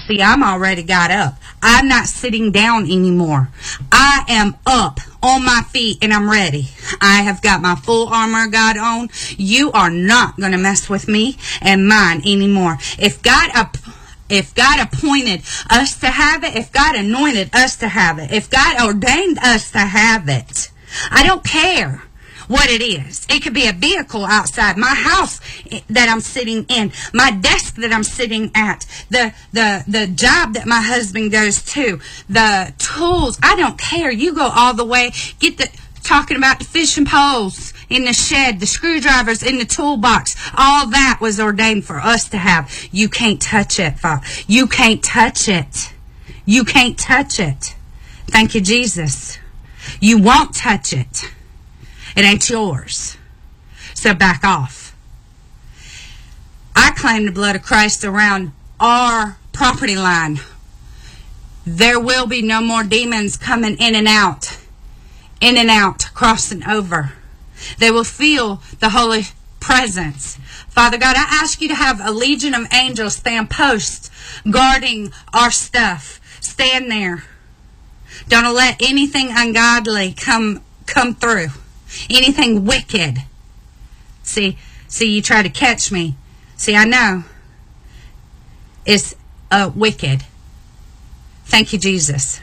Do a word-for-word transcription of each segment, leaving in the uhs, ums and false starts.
See, I'm already got up. I'm not sitting down anymore. I am up on my feet and I'm ready. I have got my full armor of God on. You are not going to mess with me and mine anymore. If God up If God appointed us to have it, if God anointed us to have it, if God ordained us to have it, I don't care what it is. It could be a vehicle outside, my house that I'm sitting in, my desk that I'm sitting at, the the the job that my husband goes to, the tools. I don't care. You go all the way. Get the talking about the fishing poles in the shed, the screwdrivers in the toolbox. All that was ordained for us to have. You can't touch it, Father. You can't touch it. You can't touch it. Thank you, Jesus. You won't touch it. It ain't yours. So back off. I claim the blood of Christ around our property line. There will be no more demons coming in and out. In and out, crossing over. They will feel the holy presence. Father God, I ask you to have a legion of angels stand post, guarding our stuff. Stand there. Don't let anything ungodly come come through. Anything wicked. See, see, you try to catch me. See, I know it's uh, wicked. Thank you, Jesus.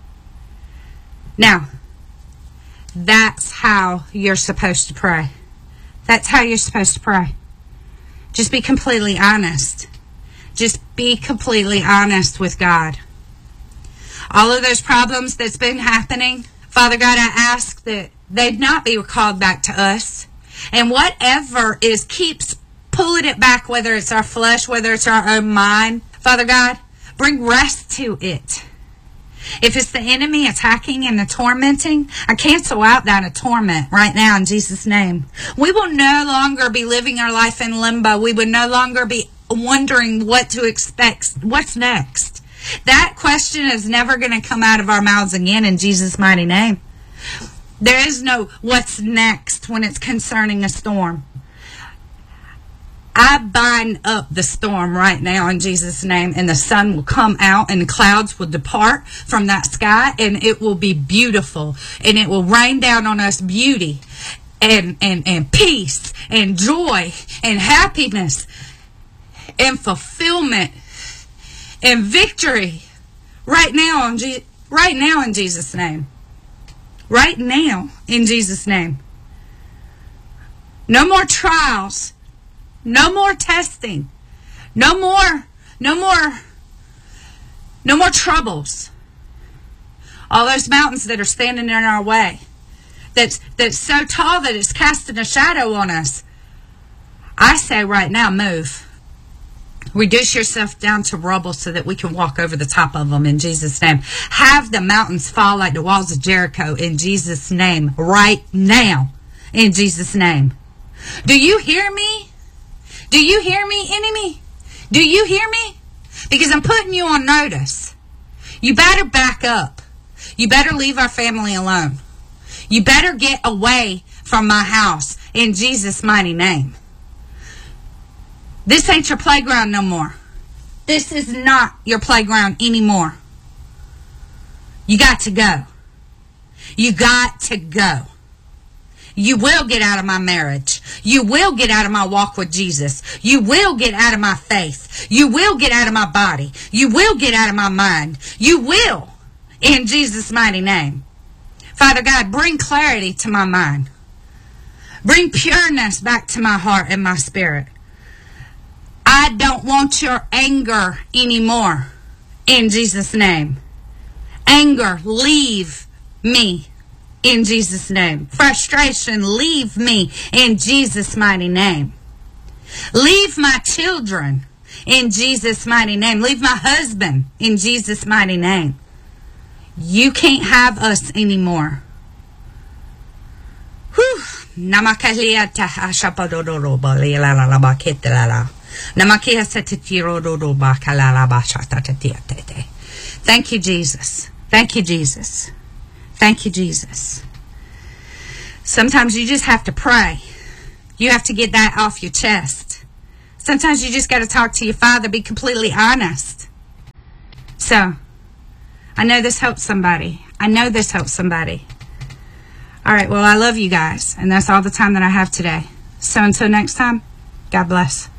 Now, that's how you're supposed to pray. That's how you're supposed to pray. Just be completely honest. Just be completely honest with God. All of those problems that's been happening, Father God, I ask that they'd not be recalled back to us. And whatever is keeps pulling it back, whether it's our flesh, whether it's our own mind, Father God, bring rest to it. If it's the enemy attacking and the tormenting, I cancel out that torment right now in Jesus' name. We will no longer be living our life in limbo. We will no longer be wondering what to expect. What's next? That question is never going to come out of our mouths again in Jesus' mighty name. There is no what's next when it's concerning a storm. I bind up the storm right now in Jesus' name, and the sun will come out and the clouds will depart from that sky, and it will be beautiful, and it will rain down on us beauty and, and, and peace and joy and happiness and fulfillment and victory right now in Je- right now in Jesus' name. Right now in Jesus' name. No more trials. No more testing. No more, no more, no more troubles. All those mountains that are standing in our way, that's, that's so tall that it's casting a shadow on us. I say right now, move. Reduce yourself down to rubble so that we can walk over the top of them in Jesus' name. Have the mountains fall like the walls of Jericho in Jesus' name right now in Jesus' name. Do you hear me? Do you hear me, enemy? Do you hear me? Because I'm putting you on notice. You better back up. You better leave our family alone. You better get away from my house in Jesus' mighty name. This ain't your playground no more. This is not your playground anymore. You got to go. You got to go. You will get out of my marriage. You will get out of my walk with Jesus. You will get out of my faith. You will get out of my body. You will get out of my mind. You will, in Jesus' mighty name. Father God, bring clarity to my mind. Bring pureness back to my heart and my spirit. I don't want your anger anymore, in Jesus' name. Anger, leave me. In Jesus' name. Frustration, leave me in Jesus' mighty name. Leave my children in Jesus' mighty name. Leave my husband in Jesus' mighty name. You can't have us anymore. Whew. Namakaliata ashapadodoroba lilalabakitelala. Namakia satitirododoba kalalabashatatatiatete. Thank you, Jesus. Thank you, Jesus. Thank you, Jesus. Sometimes you just have to pray. You have to get that off your chest. Sometimes you just got to talk to your Father. Be completely honest. So, I know this helps somebody. I know this helps somebody. All right, well, I love you guys, and that's all the time that I have today. So until next time, God bless.